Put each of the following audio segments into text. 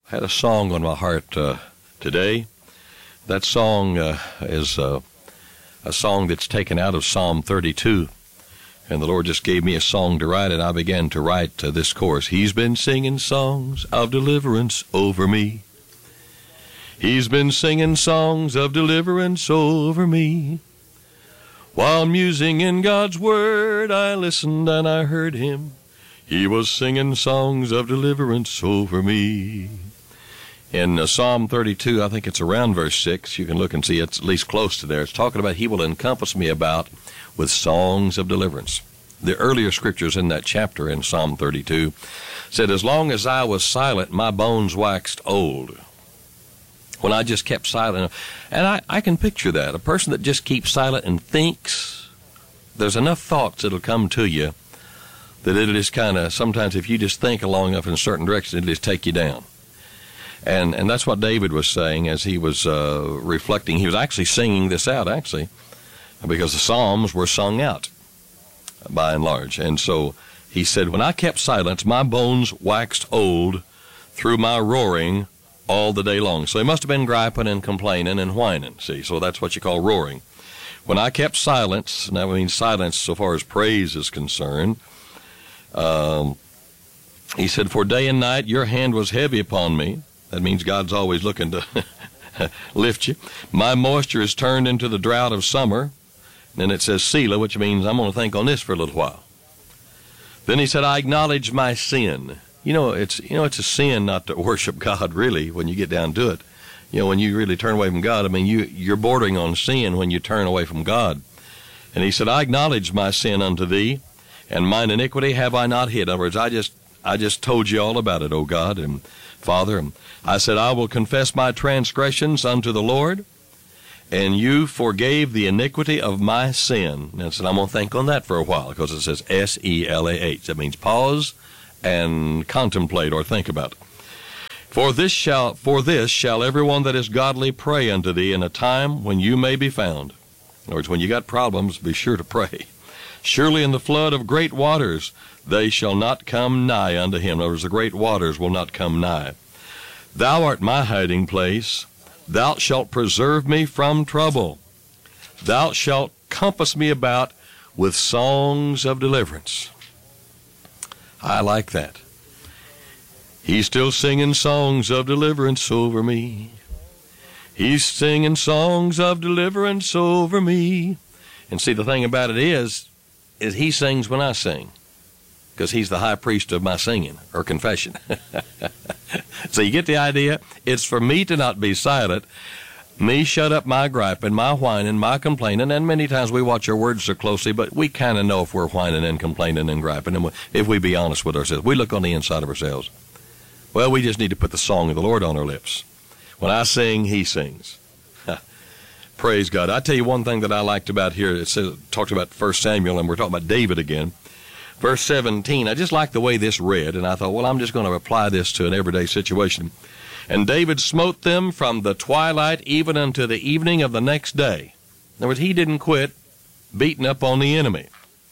Had a song on my heart today. That song is a song that's taken out of Psalm 32. And the Lord just gave me a song to write, and I began to write this chorus. He's been singing songs of deliverance over me. He's been singing songs of deliverance over me. While musing in God's word, I listened and I heard him. He was singing songs of deliverance over me. In Psalm 32, I think it's around verse 6, you can look and see it's at least close to there. It's talking about he will encompass me about with songs of deliverance. The earlier scriptures in that chapter in Psalm 32 said, as long as I was silent, my bones waxed old. When I just kept silent, and I can picture that. A person that just keeps silent and thinks, there's enough thoughts that'll come to you that it'll just kind of, sometimes if you just think long enough in a certain direction, it'll just take you down. And that's what David was saying as he was reflecting. He was actually singing this out, because the Psalms were sung out by and large. And so he said, when I kept silence, my bones waxed old through my roaring all the day long. So he must have been griping and complaining and whining, see. So that's what you call roaring. When I kept silence, and that means silence so far as praise is concerned, he said, for day and night your hand was heavy upon me. That means God's always looking to lift you. My moisture is turned into the drought of summer. And then it says Selah, which means I'm going to think on this for a little while. Then he said, I acknowledge my sin. It's a sin not to worship God, really, when you get down to it. When you really turn away from God, you're bordering on sin when you turn away from God. And he said, I acknowledge my sin unto thee, and mine iniquity have I not hid. In other words, I just told you all about it, O God and Father. And I said, I will confess my transgressions unto the Lord, and you forgave the iniquity of my sin. And I said, I'm going to think on that for a while, because it says S-E-L-A-H. That means pause and contemplate or think about it. For this shall everyone that is godly pray unto thee in a time when you may be found. In other words, when you got problems, be sure to pray. Surely in the flood of great waters they shall not come nigh unto him. In other words, the great waters will not come nigh. Thou art my hiding place. Thou shalt preserve me from trouble. Thou shalt compass me about with songs of deliverance. I like that. He's still singing songs of deliverance over me. He's singing songs of deliverance over me. And see, the thing about it is he sings when I sing, because he's the high priest of my singing or confession. So you get the idea? It's for me to not be silent, me shut up my griping, my whining, my complaining, and many times we watch our words so closely, but we kind of know if we're whining and complaining and griping, and if we be honest with ourselves. We look on the inside of ourselves. Well, we just need to put the song of the Lord on our lips. When I sing, he sings. Praise God. I tell you one thing that I liked about here. It talked about 1 Samuel, and we're talking about David again. Verse 17, I just like the way this read, and I thought, well, I'm just going to apply this to an everyday situation. And David smote them from the twilight even unto the evening of the next day. In other words, he didn't quit beating up on the enemy.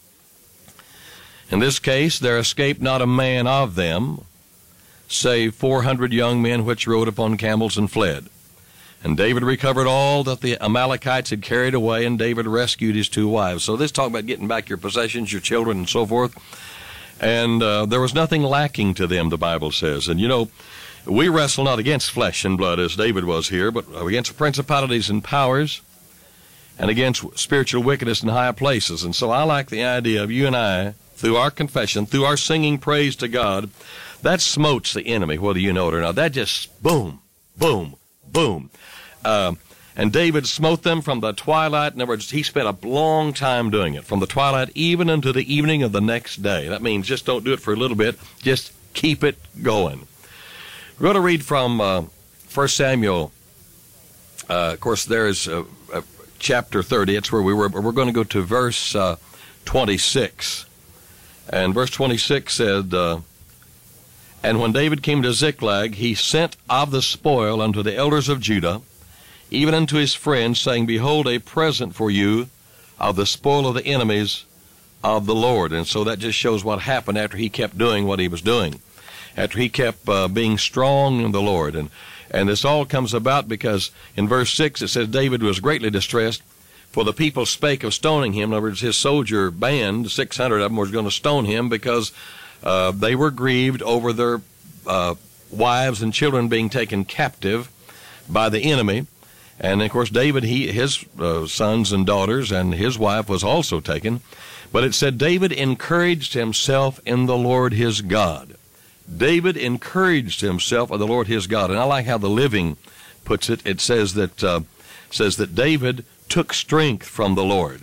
In this case, there escaped not a man of them, save 400 young men which rode upon camels and fled. And David recovered all that the Amalekites had carried away, and David rescued his 2 wives. So this talk about getting back your possessions, your children, and so forth. And there was nothing lacking to them, the Bible says. And we wrestle not against flesh and blood, as David was here, but against principalities and powers, and against spiritual wickedness in high places. And so I like the idea of you and I, through our confession, through our singing praise to God, that smotes the enemy, whether you know it or not. That just boom, boom, boom. And David smote them from the twilight. In other words, he spent a long time doing it, from the twilight even unto the evening of the next day. That means just don't do it for a little bit. Just keep it going. We're going to read from 1 Samuel. Of course, there is chapter 30. It's where we were. But we're going to go to verse 26. And verse 26 said, and when David came to Ziklag, he sent of the spoil unto the elders of Judah, even unto his friends, saying, behold, a present for you of the spoil of the enemies of the Lord. And so that just shows what happened after he kept doing what he was doing. after he kept being strong in the Lord. And this all comes about because in verse 6 it says, David was greatly distressed, for the people spake of stoning him. In other words, his soldier band, 600 of them, was going to stone him because they were grieved over their wives and children being taken captive by the enemy. And, of course, David, his sons and daughters and his wife was also taken. But it said David encouraged himself in the Lord his God. David encouraged himself in the Lord his God. And I like how the Living puts it. It says that David took strength from the Lord.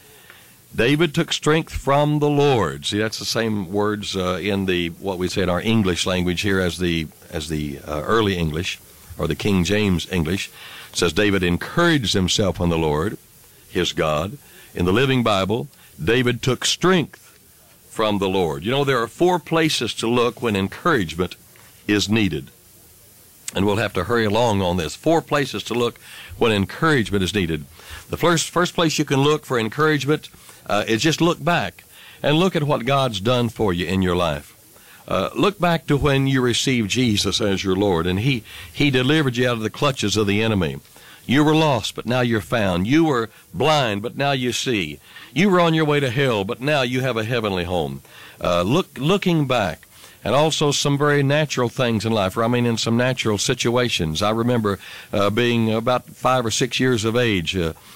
David took strength from the Lord. See, that's the same words in the what we say in our English language here as the early English, or the King James English. It says David encouraged himself in the Lord, his God. In the Living Bible, David took strength from the Lord. You know, there are 4 places to look when encouragement is needed. And we'll have to hurry along on this. 4 places to look when encouragement is needed. The first place you can look for encouragement is just look back and look at what God's done for you in your life. Look back to when you received Jesus as your Lord, and He delivered you out of the clutches of the enemy. You were lost, but now you're found. You were blind, but now you see. You were on your way to hell, but now you have a heavenly home. Looking back, and also some very natural things in life, or I mean in some natural situations. I remember being about 5 or 6 years of age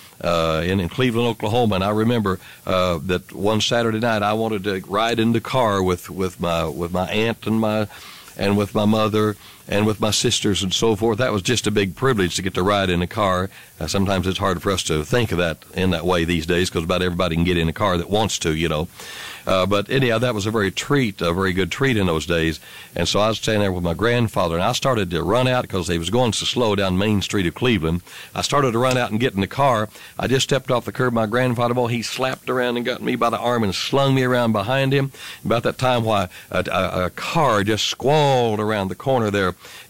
in Cleveland, Oklahoma, and I remember that one Saturday night I wanted to ride in the car with my aunt and with my mother and with my sisters and so forth. That was just a big privilege to get to ride in a car. Sometimes it's hard for us to think of that in that way these days because about everybody can get in a car that wants to, you know. But anyhow, that was a very good treat in those days. And so I was standing there with my grandfather, and I started to run out because he was going so slow down Main Street of Cleveland. I started to run out and get in the car. I just stepped off the curb. My grandfather, well, he slapped around and got me by the arm and slung me around behind him. About that time, a car just squalled around the corner there,